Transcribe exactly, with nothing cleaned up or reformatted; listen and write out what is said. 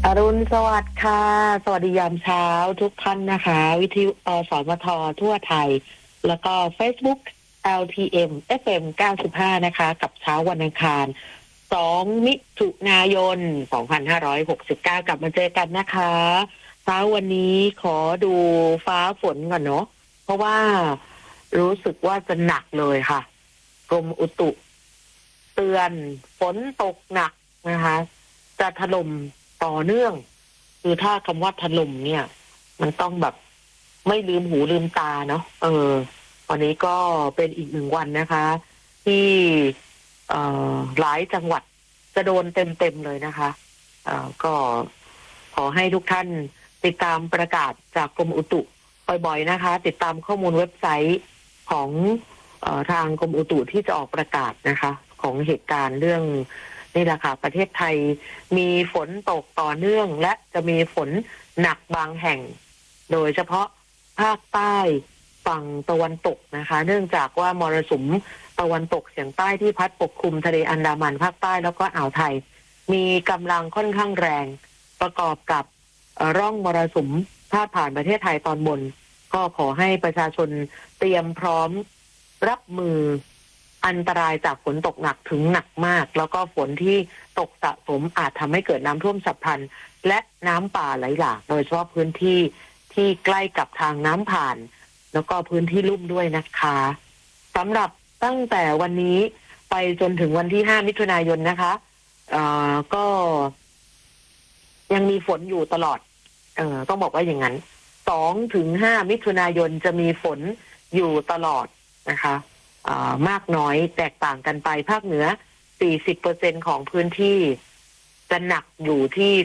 อรุณสวัสดิ์ค่ะสวัสดียามเช้าทุกท่านนะคะวิทยุอสมททั่วไทยแล้วก็ Facebook แอล ที เอ็ม เอฟ เอ็ม เก้าสิบห้านะคะกับเช้าวันอังคารสองมิถุนายนสองพันห้าร้อยหกสิบเก้ากลับมาเจอกันนะคะเช้าวันนี้ขอดูฟ้าฝนก่อนเนาะเพราะว่ารู้สึกว่าจะหนักเลยค่ะกรมอุตุเตือนฝนตกหนักนะคะจะถล่มต่อเนื่องคือถ้าคำว่าถล่มเนี่ยมันต้องแบบไม่ลืมหูลืมตาเนาะเออวันนี้ก็เป็นอีกหนึ่งวันนะคะที่เอ่อหลายจังหวัดจะโดนเต็มๆเลยนะคะเอ่อก็ขอให้ทุกท่านติดตามประกาศจากกรมอุตุบ่อยๆนะคะติดตามข้อมูลเว็บไซต์ของเอ่อทางกรมอุตุที่จะออกประกาศนะคะของเหตุการณ์เรื่องนี่แหละค่ะประเทศไทยมีฝนตกต่อเนื่องและจะมีฝนหนักบางแห่งโดยเฉพาะภาคใต้ฝั่งตะวันตกนะคะเนื่องจากว่ามรสุมตะวันตกเฉียงใต้ที่พัดปกคลุมทะเลอันดามันภาคใต้แล้วก็อ่าวไทยมีกำลังค่อนข้างแรงประกอบกับร่องมรสุมพาดผ่านประเทศไทยตอนบนก็ขอให้ประชาชนเตรียมพร้อมรับมืออันตรายจากฝนตกหนักถึงหนักมากแล้วก็ฝนที่ตกสะสมอาจทำให้เกิดน้ำท่วมฉับพลันและน้ำป่าไหลหลากโดยเฉพาะพื้นที่ที่ใกล้กับทางน้ำผ่านแล้วก็พื้นที่ลุ่มด้วยนะคะสำหรับตั้งแต่วันนี้ไปจนถึงวันที่ห้ามิถุนายนนะคะเอ่อก็ยังมีฝนอยู่ตลอดเอ่อต้องบอกว่าอย่างนั้นสองถึงห้ามิถุนายนจะมีฝนอยู่ตลอดนะคะมากน้อยแตกต่างกันไปภาคเหนือ สี่สิบเปอร์เซ็นต์ ของพื้นที่จะหนักอยู่ที่